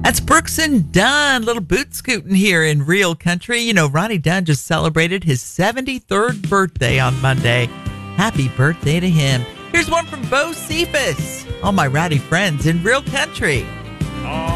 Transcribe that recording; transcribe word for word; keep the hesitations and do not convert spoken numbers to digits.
That's Brooks and Dunn, little boot scooting here in Real Country. You know, Ronnie Dunn just celebrated his seventy-third birthday on Monday. Happy birthday to him. Here's one from Bo Cephas. All my rowdy friends in Real Country.